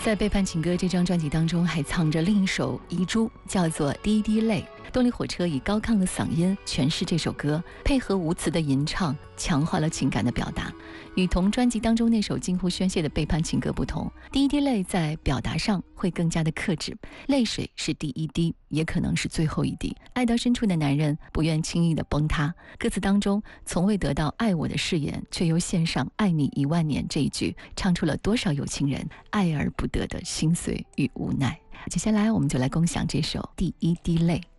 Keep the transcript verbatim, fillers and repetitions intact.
在《背叛情歌》这张专辑当中，还藏着另一首遗珠，叫做《滴滴泪》。动力火车以高亢的嗓音诠释这首歌，配合无词的吟唱，强化了情感的表达。与同专辑当中那首近乎宣泄的背叛情歌不同，《滴滴泪》在表达上会更加的克制，泪水是第一滴，也可能是最后一滴。爱到深处的男人不愿轻易的崩塌，歌词当中从未得到爱我的誓言，却又献上爱你一万年这一句，唱出了多少有情人爱而不得的心碎与无奈。接下来我们就来共享这首《第一滴泪》。